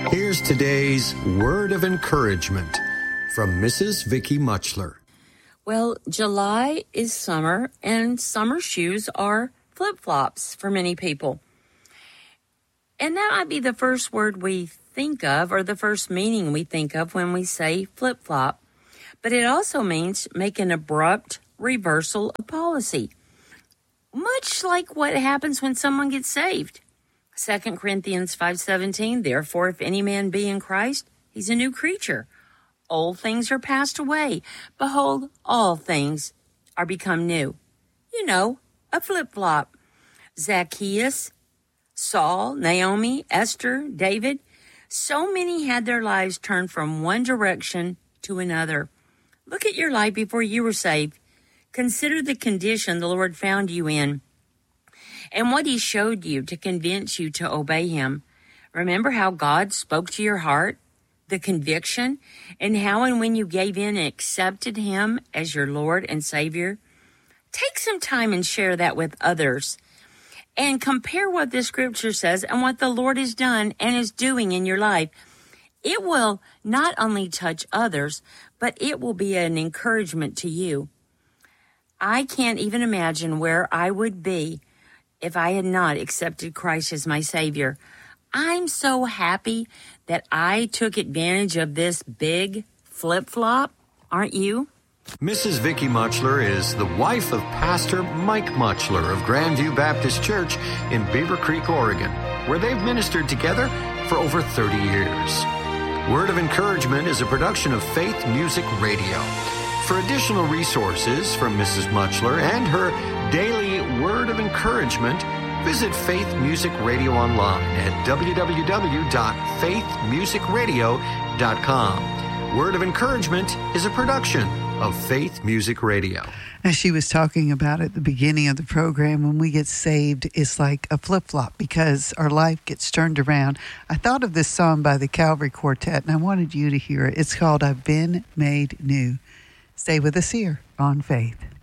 Here's today's word of encouragement from Mrs. Vicky Muchler. Well, July is summer, and summer shoes are flip-flops for many people. And that might be the first word we think of, or the first meaning we think of when we say flip-flop. But it also means make an abrupt reversal of policy, much like what happens when someone gets saved. 2 Corinthians 5:17, therefore, if any man be in Christ, he's a new creature. Old things are passed away. Behold, all things are become new. You know, a flip-flop. Zacchaeus, Saul, Naomi, Esther, David, so many had their lives turned from one direction to another. Look at your life before you were saved. Consider the condition the Lord found you in and what he showed you to convince you to obey him. Remember how God spoke to your heart, the conviction, and how and when you gave in and accepted him as your Lord and Savior. Take some time and share that with others and compare what this scripture says and what the Lord has done and is doing in your life. It will not only touch others, but it will be an encouragement to you. I can't even imagine where I would be if I had not accepted Christ as my Savior. I'm so happy that I took advantage of this big flip-flop. Aren't you? Mrs. Vicky Muchler is the wife of Pastor Mike Muchler of Grandview Baptist Church in Beaver Creek, Oregon, where they've ministered together for over 30 years. Word of Encouragement is a production of Faith Music Radio. For additional resources from Mrs. Muchler and her daily Word of Encouragement, visit Faith Music Radio online at www.faithmusicradio.com. Word of Encouragement is a production of Faith Music Radio. As she was talking about at the beginning of the program, when we get saved, it's like a flip-flop because our life gets turned around. I thought of this song by the Calvary Quartet, and I wanted you to hear it. It's called I've Been Made New. Stay with us here on Faith.